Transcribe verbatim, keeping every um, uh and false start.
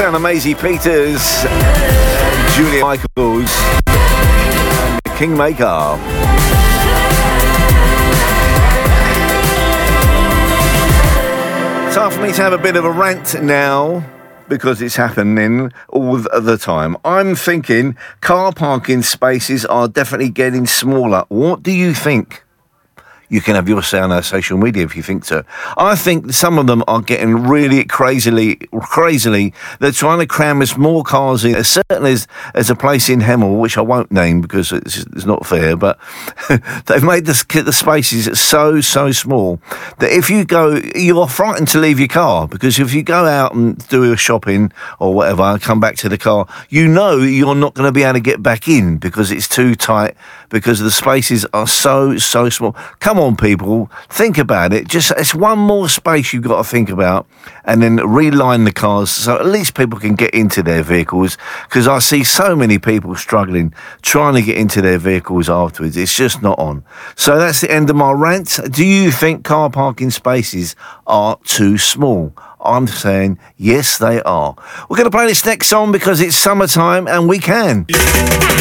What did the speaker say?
sound of Maisie Peters, and Julia Michaels, and the Kingmaker. Time for me to have a bit of a rant now, because it's happening all the time. I'm thinking car parking spaces are definitely getting smaller. What do you think? You can have your say on our social media if you think so. I think some of them are getting really crazily, crazily. They're trying to cram as more cars in. As certainly as, as a place in Hemel, which I won't name because it's, it's not fair, but they've made the, the spaces so, so small that if you go, you're frightened to leave your car, because if you go out and do your shopping or whatever and come back to the car, you know you're not going to be able to get back in because it's too tight, because the spaces are so, so small. Come on, people, think about it. Just it's one more space you've got to think about, and then reline the cars so at least people can get into their vehicles, because I see so many people struggling trying to get into their vehicles afterwards. It's just not on. So that's the end of my rant. Do you think car parking spaces are too small? I'm saying yes, they are. We're going to play this next song because it's summertime and we can.